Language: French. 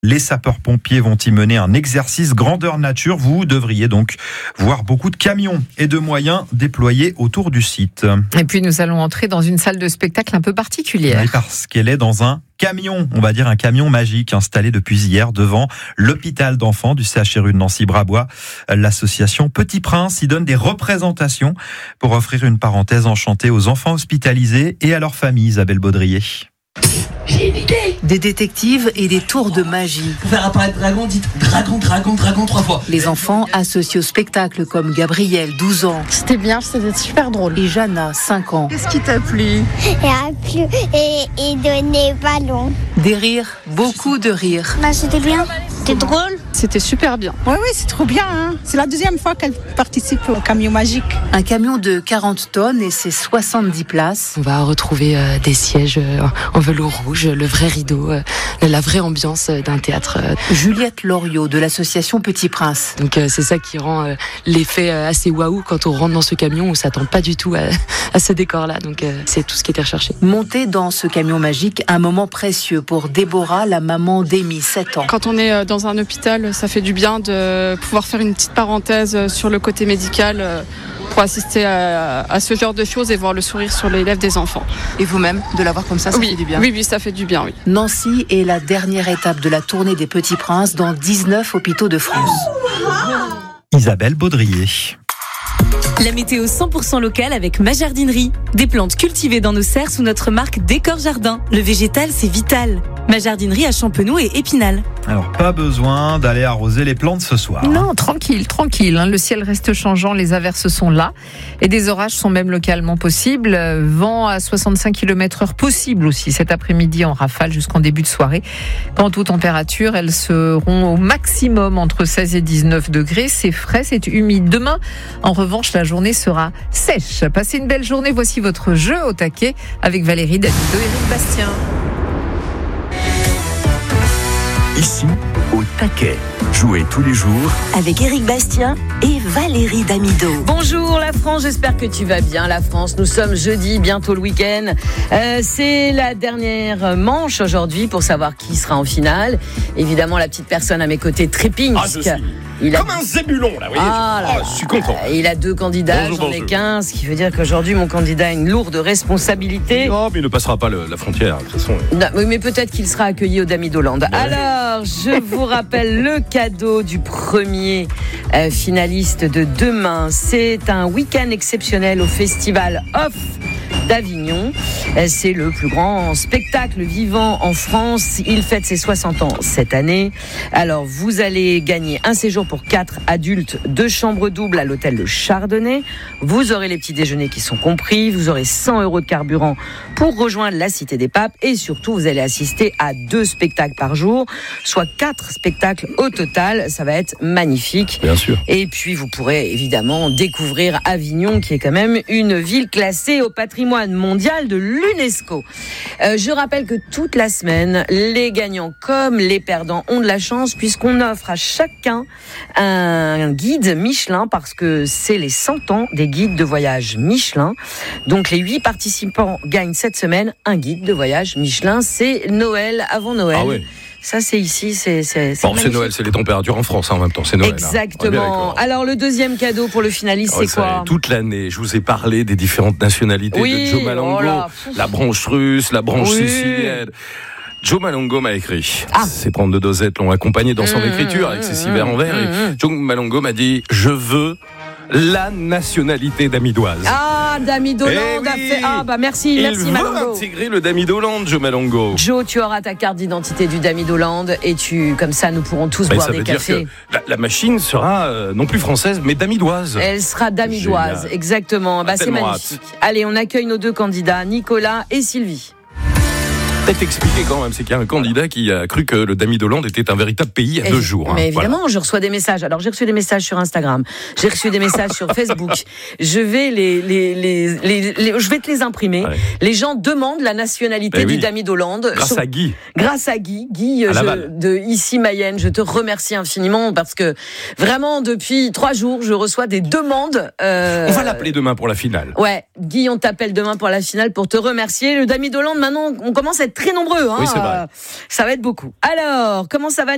Les sapeurs-pompiers vont y mener un exercice grandeur nature. Vous devriez donc voir beaucoup de camions et de moyens déployés autour du site. Et puis nous allons entrer dans une salle de spectacle un peu particulière. Oui, parce qu'elle est dans un camion, on va dire un camion magique installé depuis hier devant l'hôpital d'enfants du CHRU de Nancy-Brabois. L'association Petit Prince y donne des représentations pour offrir une parenthèse enchantée aux enfants hospitalisés et à leurs familles. Isabelle Baudrier. J'ai une idée. Des détectives et des tours de magie. Pour faire apparaître dragon, dites dragon, dragon, dragon 3 fois. Les enfants associés au spectacle comme Gabriel, 12 ans. C'était bien, c'était super drôle. Et Jana, 5 ans. Qu'est-ce qui t'a plu? Et donner ballon. Des rires, beaucoup de rires. C'était bien. C'était drôle. C'était super bien. Oui, c'est trop bien. Hein. C'est la deuxième fois qu'elle participe au camion magique. Un camion de 40 tonnes et ses 70 places. On va retrouver des sièges en velours rouge, le vrai rideau, la vraie ambiance d'un théâtre. Juliette Loriot de l'association Petit Prince. Donc c'est ça qui rend l'effet assez waouh quand on rentre dans ce camion. On s'attend pas du tout à ce décor-là. Donc c'est tout ce qui était recherché. Monter dans ce camion magique, un moment précieux pour Déborah, la maman d'Amy, 7 ans. Quand on est dans un hôpital, ça fait du bien de pouvoir faire une petite parenthèse sur le côté médical pour assister à ce genre de choses et voir le sourire sur les lèvres des enfants. Et vous-même, de l'avoir comme ça fait du bien? Oui, ça fait du bien, oui. Nancy est la dernière étape de la tournée des Petits Princes dans 19 hôpitaux de France. Isabelle Baudrier. La météo 100% locale avec ma jardinerie. Des plantes cultivées dans nos serres sous notre marque Décor Jardin. Le végétal, c'est vital. Ma jardinerie à Champenoux et Épinal. Alors, pas besoin d'aller arroser les plantes ce soir. Non, tranquille. Le ciel reste changeant, les averses sont là. Et des orages sont même localement possibles. Vent à 65 km/h possible aussi cet après-midi en rafale jusqu'en début de soirée. Quant aux températures, elles seront au maximum entre 16 et 19 degrés. C'est frais, c'est humide. Demain, en revanche, la journée sera sèche. Passez une belle journée. Voici votre jeu au taquet avec Valérie Damido et Eric Bastien. Ici, au taquet. Jouez tous les jours avec Eric Bastien et Valérie Damido. Bonjour la France, j'espère que tu vas bien. La France, nous sommes jeudi, bientôt le week-end. C'est la dernière manche aujourd'hui pour savoir qui sera en finale. Évidemment, la petite personne à mes côtés trépigne. Comme un zébulon, là, vous voyez. Je suis content. Il a 2 candidats, j'en ai 15, ce qui veut dire qu'aujourd'hui, mon candidat a une lourde responsabilité. Non, mais il ne passera pas la frontière, de toute façon. Non, mais peut-être qu'il sera accueilli au Damidoland. Alors, je vous rappelle le cadeau du premier finaliste de demain. C'est un week-end exceptionnel au Festival Off d'Avignon. C'est le plus grand spectacle vivant en France. Il fête ses 60 ans cette année. Alors, vous allez gagner un séjour pour 4 adultes, 2 chambres doubles à l'hôtel Le Chardonnay. Vous aurez les petits déjeuners qui sont compris. Vous aurez 100 € de carburant pour rejoindre la Cité des Papes. Et surtout, vous allez assister à 2 spectacles par jour, soit 4 spectacles au total. Ça va être magnifique. Bien sûr. Et puis, vous pourrez évidemment découvrir Avignon, qui est quand même une ville classée au patrimoine mondial de l'UNESCO. Je rappelle que toute la semaine, les gagnants comme les perdants ont de la chance puisqu'on offre à chacun un guide Michelin parce que c'est les 100 ans des guides de voyage Michelin. Donc les 8 participants gagnent cette semaine un guide de voyage Michelin. C'est Noël avant Noël. Ah ouais. Ça, c'est ici, c'est Noël, c'est les températures en France en même temps, c'est Noël. Exactement. Alors, le deuxième cadeau pour le finaliste, c'est quoi ? Toute l'année, je vous ai parlé des différentes nationalités de Joe Malongo, la branche russe, la branche sicilienne. Joe Malongo m'a écrit. Ses 32 dosettes l'ont accompagné dans son écriture avec ses 6 verres en verre. Et Joe Malongo m'a dit, je veux la nationalité damidoise. Damidoland a fait. Merci Malongo. Il veut intégrer le Damidoland, Joe Malongo. Joe, tu auras ta carte d'identité du Damidoland et comme ça, nous pourrons tous boire des cafés. Ça veut dire que la machine sera non plus française, mais damidoise. Elle sera damidoise, exactement. C'est magnifique. Allez, on accueille nos 2 candidats, Nicolas et Sylvie. Peut-être expliquer quand même, c'est qu'il y a un candidat qui a cru que le Damidoland était un véritable pays il y a 2 jours. Mais évidemment, je reçois des messages. Alors, j'ai reçu des messages sur Instagram, j'ai reçu des messages sur Facebook. Je vais je vais te les imprimer. Ouais. Les gens demandent la nationalité du Damidoland. Grâce à Guy. Grâce à Guy de ici Mayenne. Je te remercie infiniment parce que vraiment depuis 3 jours, je reçois des demandes. On va l'appeler demain pour la finale. Ouais, Guy, on t'appelle demain pour la finale pour te remercier. Le Damidoland, maintenant, on commence à être très nombreux. Oui, c'est vrai. Ça va être beaucoup. Alors, comment ça va,